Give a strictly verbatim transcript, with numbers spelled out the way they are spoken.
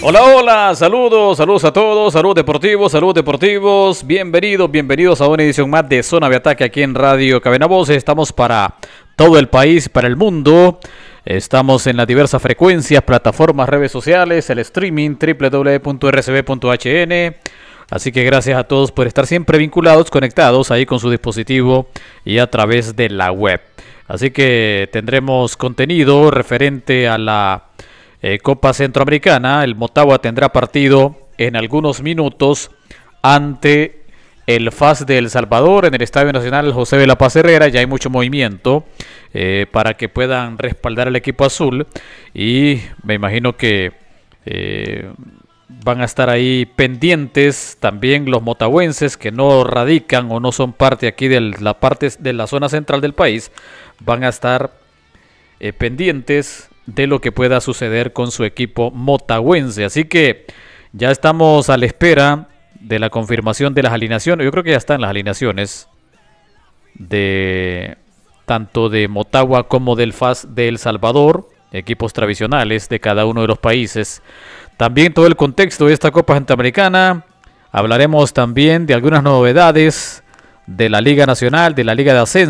Hola, hola, saludos, saludos a todos, saludos deportivos, saludos deportivos, bienvenidos, bienvenidos a una edición más de Zona de Ataque aquí en Radio Cadena Voces. Estamos para todo el país, para el mundo, estamos en las diversas frecuencias, plataformas, redes sociales, el streaming, doble u doble u doble u punto r c b punto h n. Así que gracias a todos por estar siempre vinculados, conectados ahí con su dispositivo y a través de la web. Así que tendremos contenido referente a la Eh, Copa Centroamericana. El Motagua tendrá partido en algunos minutos ante el F A S de El Salvador en el Estadio Nacional José de la Paz Herrera. Ya hay mucho movimiento eh, para que puedan respaldar al equipo azul y me imagino que eh, van a estar ahí pendientes también los motahuenses que no radican o no son parte aquí de la parte de la zona central del país. Van a estar eh, pendientes de lo que pueda suceder con su equipo motahuense. Así que ya estamos a la espera de la confirmación de las alineaciones. Yo creo que ya están las alineaciones de tanto de Motagua como del F A S de El Salvador, equipos tradicionales de cada uno de los países. También todo el contexto de esta Copa Centroamericana. Hablaremos también de algunas novedades de la Liga Nacional, de la Liga de Ascenso.